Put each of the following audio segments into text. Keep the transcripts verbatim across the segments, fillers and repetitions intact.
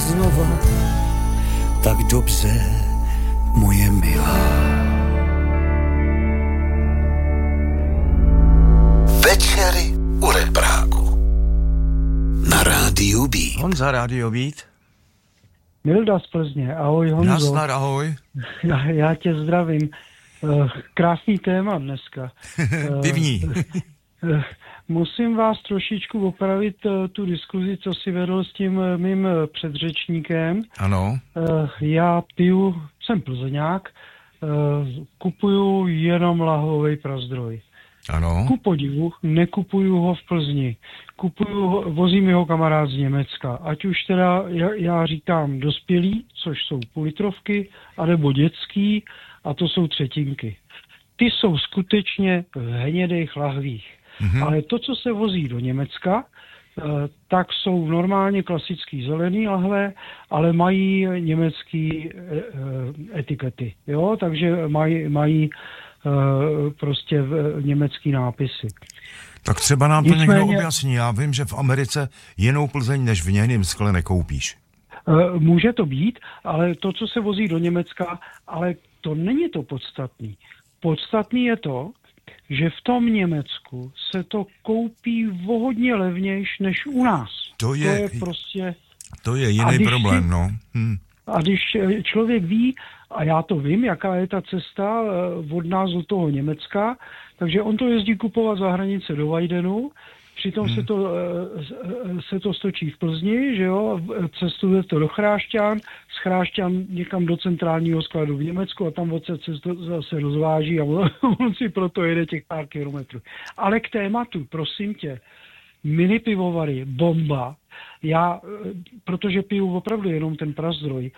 znova, tak dobře, moje milá. Večery u Repráku na Rádiu Beat. Honza, Rádio Beat. Milda z Plzně, ahoj Honzo. Nazdar, ahoj. Já, já tě zdravím. Krásný téma dneska. Pivní. Musím vás trošičku opravit tu diskuzi, co si vedl s tím mým předřečníkem. Ano. Já piju, jsem plzeňák, kupuju jenom lahvový prazdroj. Ano. Ku podivu, nekupuju ho v Plzni. Kupuju ho, vozím jeho kamarád z Německa. Ať už teda, já, já říkám dospělý, což jsou půlitrovky, anebo dětský, a to jsou třetinky. Ty jsou skutečně v hnědých lahvích. Mm-hmm. Ale to, co se vozí do Německa, tak jsou normálně klasický zelený lahve, ale mají německý etikety. Jo? Takže mají, mají prostě německý nápisy. Tak třeba nám to Nicméně, někdo objasní. Já vím, že v Americe jinou Plzeň než v hnědém skle nekoupíš. Může to být, ale to, co se vozí do Německa, ale to není to podstatný. Podstatný je to, že v tom Německu se to koupí o hodně levnějš než u nás. To je, to je prostě... To je jiný problém, si, no. Hm. A když člověk ví, a já to vím, jaká je ta cesta od nás do toho Německa, takže on to jezdí kupovat za hranice do Weidenu, přitom hmm. se, to, se to stočí v Plzni, že jo, cestuje to do Chrášťan, z Chrášťan někam do centrálního skladu v Německu a tam odsaď se to zase rozváží a on, on si proto jede těch pár kilometrů. Ale k tématu, prosím tě, mini pivovary, bomba. Já, protože piju opravdu jenom ten prazdroj,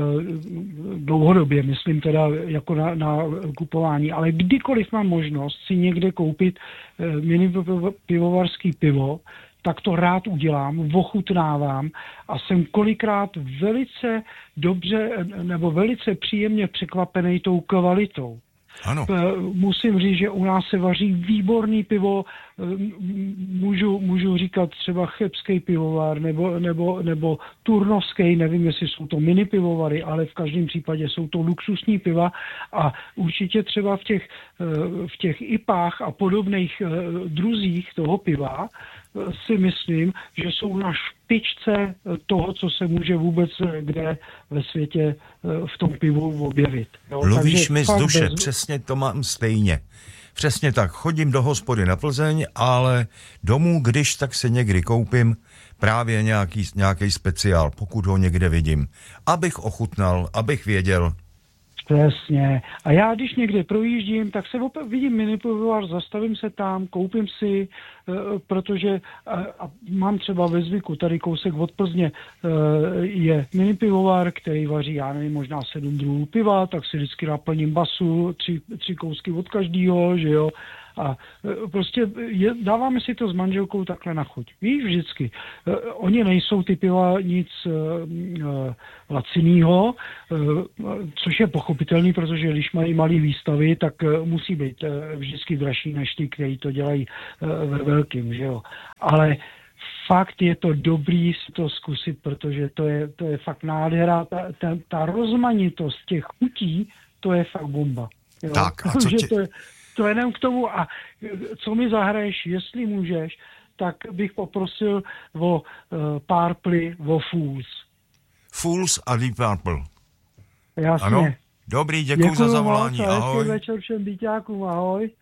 dlouhodobě, myslím teda jako na, na kupování, ale kdykoliv mám možnost si někde koupit mini pivovarský pivo, tak to rád udělám, ochutnávám a jsem kolikrát velice dobře nebo velice příjemně překvapený tou kvalitou. Ano. Musím říct, že u nás se vaří výborný pivo, můžu, můžu říkat třeba chebský pivovar nebo, nebo, nebo turnovský, nevím, jestli jsou to mini pivovary, ale v každém případě jsou to luxusní piva a určitě třeba v těch, v těch ipách a podobných druzích toho piva si myslím, že jsou na špičce toho, co se může vůbec kde ve světě v tom pivu objevit. Jo? Mluvíš mi z duše, bez... přesně to mám stejně. Přesně tak, chodím do hospody na Plzeň, ale domů, když tak se někdy koupím právě nějaký, nějaký speciál, pokud ho někde vidím, abych ochutnal, abych věděl. Přesně. A já, když někde projíždím, tak se op- vidím minipivovar, zastavím se tam, koupím si, e, protože a, a mám třeba ve zvyku, tady kousek od Plzně e, je minipivovar, který vaří, já nevím, možná sedm druhů piva, tak si vždycky naplním basu, tři, tři kousky od každýho, že jo. A e, prostě je, dáváme si to s manželkou takhle na chuť. Víš, vždycky. E, oni nejsou ty piva nic e, e, lacinýho, e, což je pochopitelný, protože když mají malý výstavy, tak e, musí být e, vždycky dražší než ty, kteří to dělají e, ve velkým, že jo. Ale fakt je to dobrý si to zkusit, protože to je, to je fakt nádhera. Ta, ta, ta rozmanitost těch chutí, to je fakt bomba. Jo? Tak, a co tě... to je, To jenom k tomu, a co mi zahraješ, jestli můžeš, tak bych poprosil o uh, Purple, o Fools. Fools a Deep Purple. Jasně. Ano? Dobrý, děkuji za zavolání, moc, ahoj. Hezký večer všem byťákům, ahoj.